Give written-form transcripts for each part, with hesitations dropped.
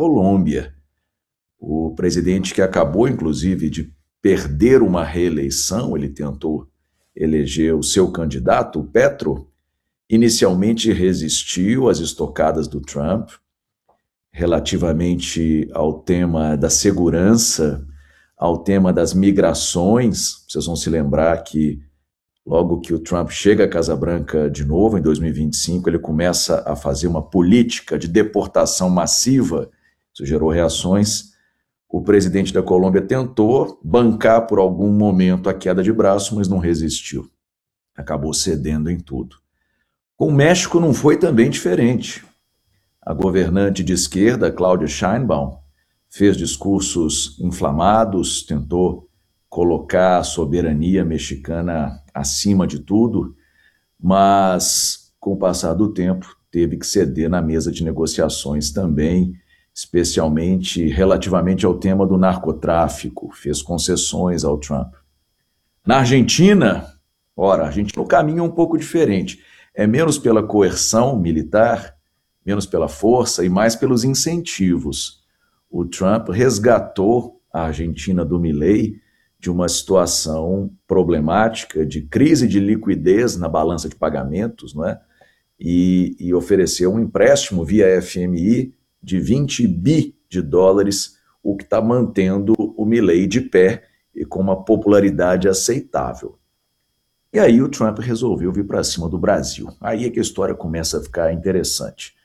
Colômbia. O presidente que acabou, inclusive, de perder uma reeleição, ele tentou eleger o seu candidato, o Petro, inicialmente resistiu às estocadas do Trump relativamente ao tema da segurança, ao tema das migrações. Vocês vão se lembrar que logo que o Trump chega à Casa Branca de novo, em 2025, ele começa a fazer uma política de deportação massiva. Isso gerou reações. O presidente da Colômbia tentou bancar por algum momento a queda de braço, mas não resistiu. Acabou cedendo em tudo. Com o México não foi também diferente. A governante de esquerda, Claudia Sheinbaum, fez discursos inflamados, tentou colocar a soberania mexicana acima de tudo, mas, com o passar do tempo, teve que ceder na mesa de negociações também, especialmente relativamente ao tema do narcotráfico, fez concessões ao Trump. Na Argentina, ora, a Argentina o caminho é um pouco diferente. É menos pela coerção militar, menos pela força e mais pelos incentivos. O Trump resgatou a Argentina do Milei de uma situação problemática, de crise de liquidez na balança de pagamentos, não é? E ofereceu um empréstimo via FMI de 20 bi de dólares, o que está mantendo o Milei de pé e com uma popularidade aceitável. E aí o Trump resolveu vir para cima do Brasil. Aí é que a história começa a ficar interessante,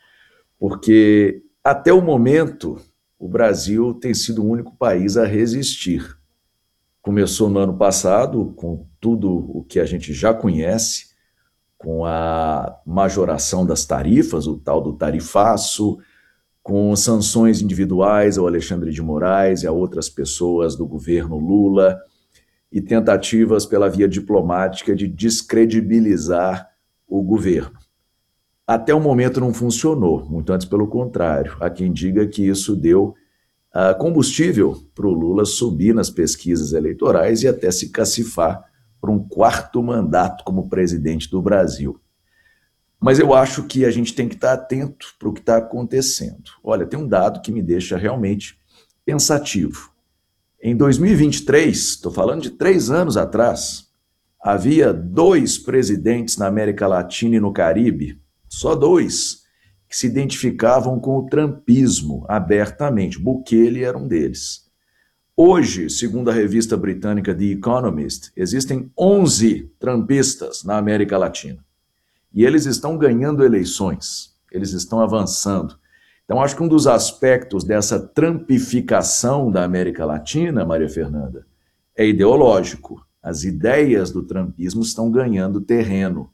porque até o momento o Brasil tem sido o único país a resistir. Começou no ano passado com tudo o que a gente já conhece, com a majoração das tarifas, o tal do tarifaço, com sanções individuais ao Alexandre de Moraes e a outras pessoas do governo Lula, e tentativas pela via diplomática de descredibilizar o governo. Até o momento não funcionou, muito antes pelo contrário. Há quem diga que isso deu combustível para o Lula subir nas pesquisas eleitorais e até se cacifar para um quarto mandato como presidente do Brasil. Mas eu acho que a gente tem que estar atento para o que está acontecendo. Olha, tem um dado que me deixa realmente pensativo. Em 2023, estou falando de 3 anos atrás, havia 2 presidentes na América Latina e no Caribe, só 2, que se identificavam com o trumpismo abertamente. Bukele era um deles. Hoje, segundo a revista britânica The Economist, existem 11 trumpistas na América Latina. E eles estão ganhando eleições, eles estão avançando. Então, acho que um dos aspectos dessa trumpificação da América Latina, Maria Fernanda, é ideológico. As ideias do trumpismo estão ganhando terreno.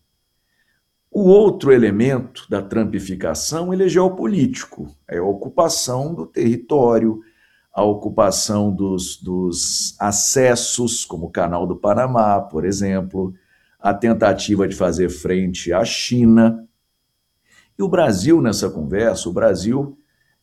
O outro elemento da trumpificação, ele é geopolítico, é a ocupação do território, a ocupação dos acessos, como o Canal do Panamá, por exemplo, a tentativa de fazer frente à China. E o Brasil, nessa conversa, o Brasil,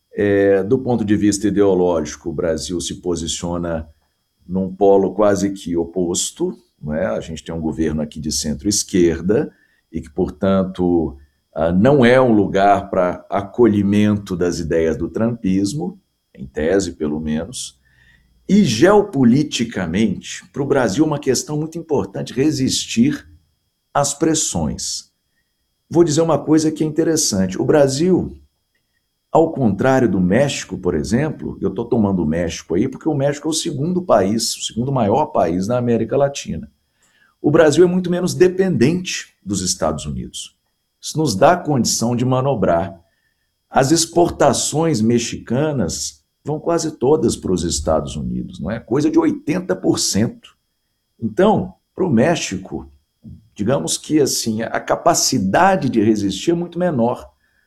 do ponto de vista ideológico, o Brasil se posiciona num polo quase que oposto, não é? A gente tem um governo aqui de centro-esquerda e que, portanto, não é um lugar para acolhimento das ideias do trumpismo, em tese, pelo menos. E, geopoliticamente, para o Brasil, uma questão muito importante, resistir às pressões. Vou dizer uma coisa que é interessante. O Brasil, ao contrário do México, por exemplo, eu estou tomando o México aí porque o México é o segundo país, o segundo maior país da América Latina. O Brasil é muito menos dependente dos Estados Unidos. Isso nos dá a condição de manobrar. As exportações mexicanas vão quase todas para os Estados Unidos, não é? Coisa de 80%. Então, para o México, digamos que assim, a capacidade de resistir é muito menor.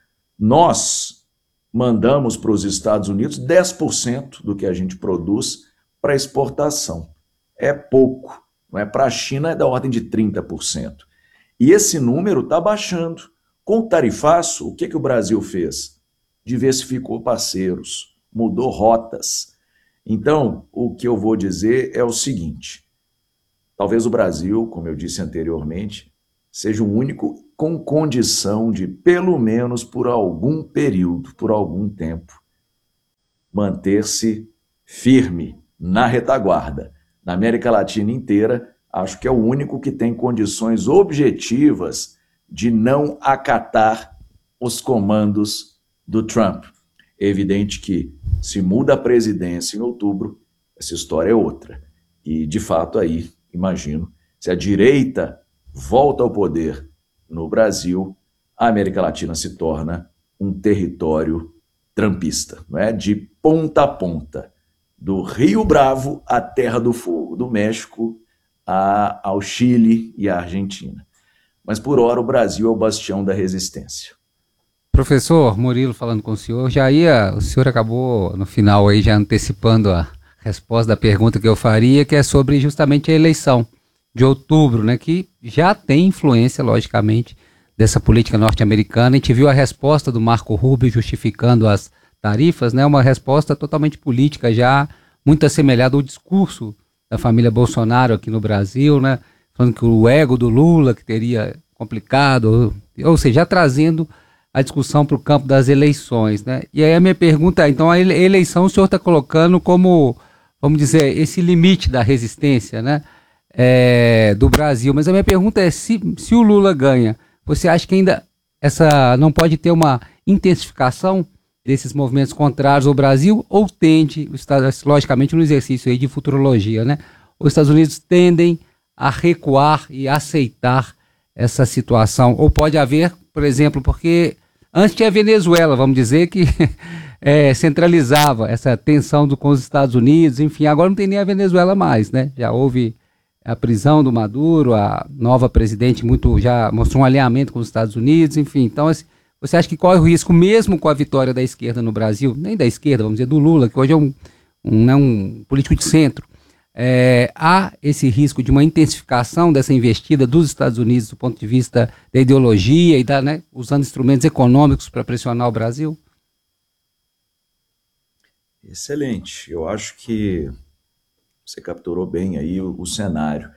Nós mandamos para os Estados Unidos 10% do que a gente produz para exportação. É pouco. Não é? Para a China é da ordem de 30%. E esse número está baixando. Com o tarifaço, o que o Brasil fez? Diversificou parceiros, mudou rotas. Então, o que eu vou dizer é o seguinte: talvez o Brasil, como eu disse anteriormente, seja o único com condição de, pelo menos por algum período, por algum tempo, manter-se firme na retaguarda. Na América Latina inteira, acho que é o único que tem condições objetivas de não acatar os comandos do Trump. É evidente que, se muda a presidência em outubro, essa história é outra. E, de fato, aí, imagino, se a direita volta ao poder no Brasil, a América Latina se torna um território trumpista, não é? De ponta a ponta, do Rio Bravo à Terra do Fogo, do México ao Chile e à Argentina. Mas, por hora, o Brasil é o bastião da resistência. Professor Murilo falando com o senhor, o senhor acabou no final aí já antecipando a resposta da pergunta que eu faria, que é sobre justamente a eleição de outubro, né, que já tem influência, logicamente, dessa política norte-americana. A gente viu a resposta do Marco Rubio justificando as tarifas, né, uma resposta totalmente política, já muito assemelhada ao discurso da família Bolsonaro aqui no Brasil, né, falando que o ego do Lula que teria complicado, ou seja, já trazendo a discussão para o campo das eleições, né? E aí a minha pergunta é, então a eleição o senhor está colocando como, vamos dizer, esse limite da resistência, né? Do Brasil. Mas a minha pergunta é, se o Lula ganha, você acha que ainda não pode ter uma intensificação desses movimentos contrários ao Brasil, ou tende, logicamente no exercício aí de futurologia, né? Os Estados Unidos tendem a recuar e aceitar essa situação, ou pode haver, por exemplo, porque antes tinha a Venezuela, vamos dizer, que centralizava essa tensão com os Estados Unidos, enfim, agora não tem nem a Venezuela mais, né? Já houve a prisão do Maduro, a nova presidente já mostrou um alinhamento com os Estados Unidos, enfim. Então, você acha que corre o risco, mesmo com a vitória da esquerda no Brasil, nem da esquerda, vamos dizer, do Lula, que hoje é um político de centro, há esse risco de uma intensificação dessa investida dos Estados Unidos do ponto de vista da ideologia e usando instrumentos econômicos para pressionar o Brasil? Excelente. Eu acho que você capturou bem aí o cenário.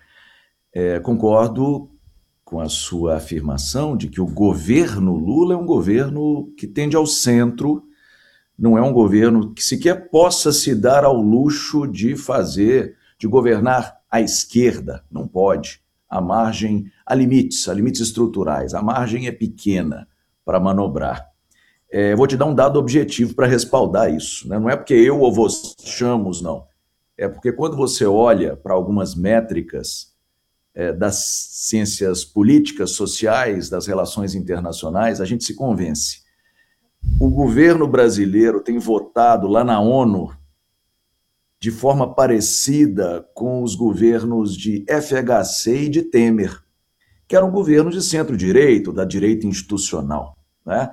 Concordo com a sua afirmação de que o governo Lula é um governo que tende ao centro, não é um governo que sequer possa se dar ao luxo de governar à esquerda. Não pode. Há limites estruturais, a margem é pequena para manobrar. Vou te dar um dado objetivo para respaldar isso, né? Não é porque eu ou você achamos, não. É porque quando você olha para algumas métricas das ciências políticas, sociais, das relações internacionais, a gente se convence. O governo brasileiro tem votado lá na ONU de forma parecida com os governos de FHC e de Temer, que eram governos de centro-direita, da direita institucional, né?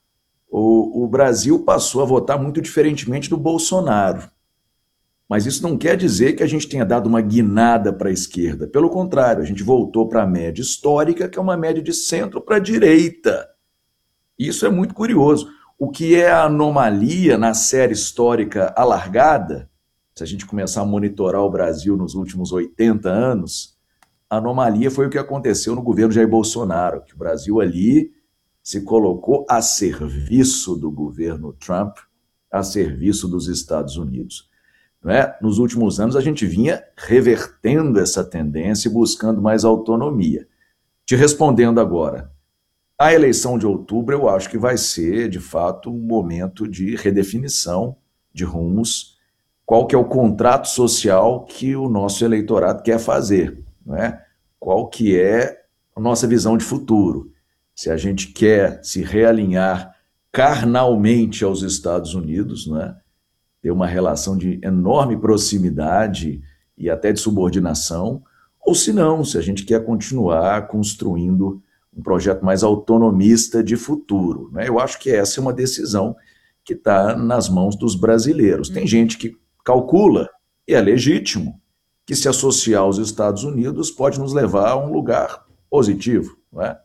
O Brasil passou a votar muito diferentemente do Bolsonaro. Mas isso não quer dizer que a gente tenha dado uma guinada para a esquerda. Pelo contrário, a gente voltou para a média histórica, que é uma média de centro para a direita. Isso é muito curioso. O que é a anomalia na série histórica alargada, se a gente começar a monitorar o Brasil nos últimos 80 anos, a anomalia foi o que aconteceu no governo Jair Bolsonaro, que o Brasil ali se colocou a serviço do governo Trump, a serviço dos Estados Unidos. Não é? Nos últimos anos, a gente vinha revertendo essa tendência e buscando mais autonomia. Te respondendo agora, a eleição de outubro eu acho que vai ser, de fato, um momento de redefinição de rumos, qual que é o contrato social que o nosso eleitorado quer fazer, não é? Qual que é a nossa visão de futuro. Se a gente quer se realinhar carnalmente aos Estados Unidos, não é? Ter uma relação de enorme proximidade e até de subordinação, ou se não, se a gente quer continuar construindo um projeto mais autonomista de futuro, né? Eu acho que essa é uma decisão que está nas mãos dos brasileiros. Tem gente que calcula, e é legítimo, que se associar aos Estados Unidos pode nos levar a um lugar positivo, não é?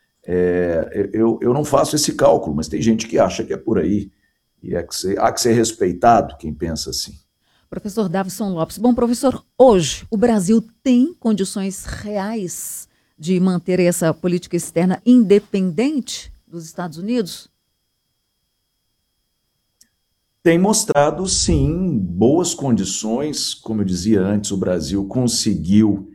Eu não faço esse cálculo, mas tem gente que acha que é por aí. E há que ser respeitado quem pensa assim. Professor Davison Lopes. Bom, professor, hoje o Brasil tem condições reais de manter essa política externa independente dos Estados Unidos? tem mostrado, sim, boas condições. Como eu dizia antes, o Brasil conseguiu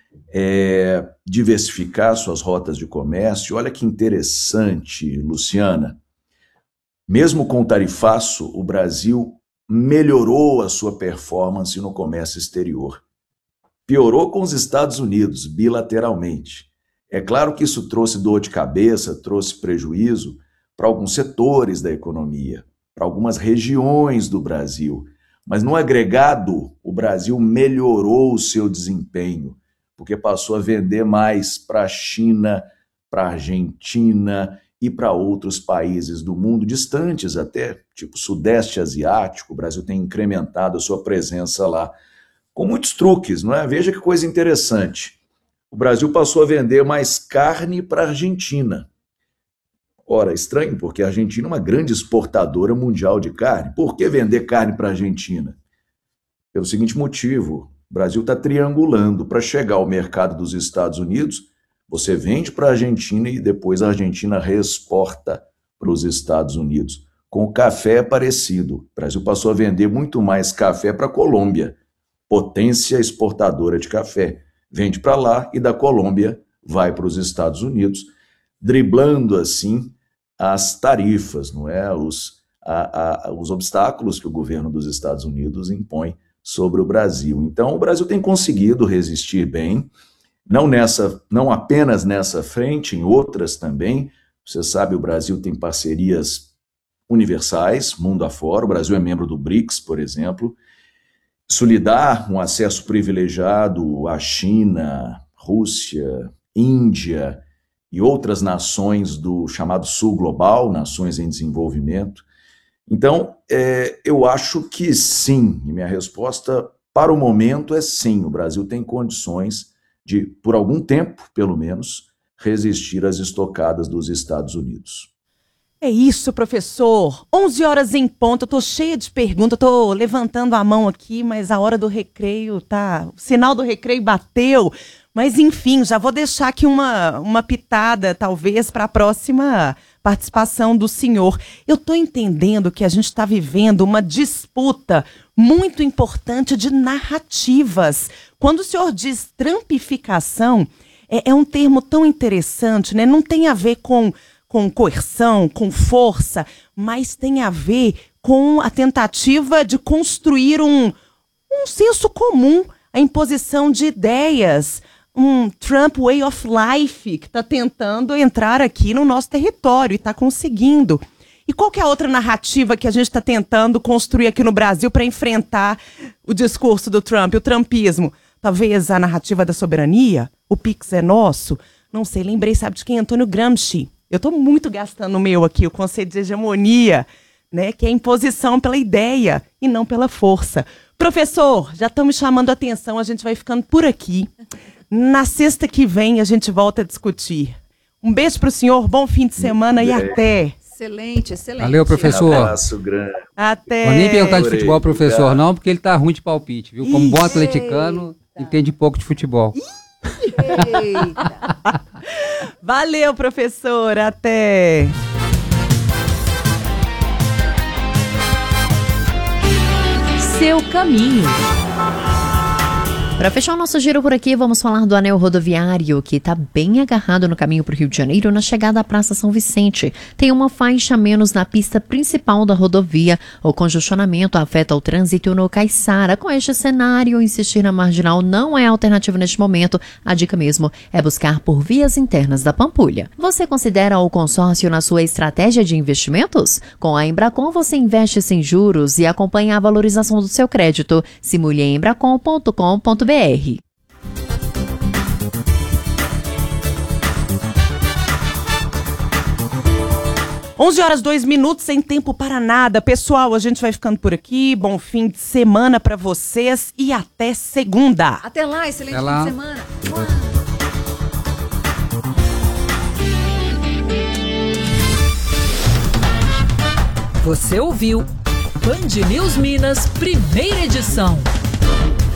diversificar suas rotas de comércio. Olha que interessante, Luciana. Mesmo com o tarifaço, o Brasil melhorou a sua performance no comércio exterior. Piorou com os Estados Unidos, bilateralmente. É claro que isso trouxe dor de cabeça, trouxe prejuízo para alguns setores da economia, para algumas regiões do Brasil. Mas no agregado, o Brasil melhorou o seu desempenho, porque passou a vender mais para a China, para a Argentina e para outros países do mundo, distantes até, tipo Sudeste Asiático. O Brasil tem incrementado a sua presença lá, com muitos truques, não é? Veja que coisa interessante. O Brasil passou a vender mais carne para a Argentina. Ora, estranho, porque a Argentina é uma grande exportadora mundial de carne. Por que vender carne para a Argentina? Pelo seguinte motivo: o Brasil está triangulando para chegar ao mercado dos Estados Unidos. Você vende para a Argentina e depois a Argentina reexporta para os Estados Unidos. Com o café é parecido. O Brasil passou a vender muito mais café para a Colômbia, potência exportadora de café. Vende para lá e da Colômbia vai para os Estados Unidos, driblando assim as tarifas, não é? Os obstáculos que o governo dos Estados Unidos impõe sobre o Brasil. Então, o Brasil tem conseguido resistir bem, não apenas nessa frente, em outras também. Você sabe, o Brasil tem parcerias universais, mundo afora. O Brasil é membro do BRICS, por exemplo. Isso lhe dá um acesso privilegiado à China, Rússia, Índia e outras nações do chamado Sul Global, nações em desenvolvimento. Então, eu acho que sim, e minha resposta para o momento é sim. O Brasil tem condições de, por algum tempo, pelo menos, resistir às estocadas dos Estados Unidos. É isso, professor. 11 horas em ponto. Eu tô cheia de perguntas, tô levantando a mão aqui, mas a hora do recreio tá... O sinal do recreio bateu. Mas, enfim, já vou deixar aqui uma pitada, talvez, para a próxima participação do senhor. Eu tô entendendo que a gente está vivendo uma disputa muito importante de narrativas. Quando o senhor diz trampificação, é um termo tão interessante, né? Não tem a ver com coerção, com força, mas tem a ver com a tentativa de construir um senso comum, a imposição de ideias, um Trump way of life que está tentando entrar aqui no nosso território e está conseguindo. E qual que é a outra narrativa que a gente está tentando construir aqui no Brasil para enfrentar o discurso do Trump, o trumpismo? Talvez a narrativa da soberania? O Pix é nosso? Não sei, lembrei, sabe de quem? Antônio Gramsci. Eu estou muito gastando o meu aqui, o conceito de hegemonia, né, que é a imposição pela ideia e não pela força. Professor, já estão me chamando a atenção, a gente vai ficando por aqui. Na sexta que vem a gente volta a discutir. Um beijo para o senhor, bom fim de semana e até. Excelente, excelente. Valeu, professor. Um abraço grande. Até. Vou nem perguntar de futebol, professor, não, porque ele tá ruim de palpite, viu? Como bom atleticano, entende pouco de futebol. Eita. Valeu, professor. Até. Seu caminho. Para fechar o nosso giro por aqui, vamos falar do anel rodoviário, que está bem agarrado no caminho para o Rio de Janeiro, na chegada à Praça São Vicente. Tem uma faixa a menos na pista principal da rodovia. O congestionamento afeta o trânsito no Caiçara. Com este cenário, insistir na marginal não é alternativa neste momento. A dica mesmo é buscar por vias internas da Pampulha. Você considera o consórcio na sua estratégia de investimentos? Com a Embracon, você investe sem juros e acompanha a valorização do seu crédito. Simule em embracon.com.br. 11h02, sem tempo para nada. Pessoal, a gente vai ficando por aqui. Bom fim de semana para vocês e até segunda. Até lá, excelente Até lá. fim de semana. Você ouviu Band News Minas, primeira edição.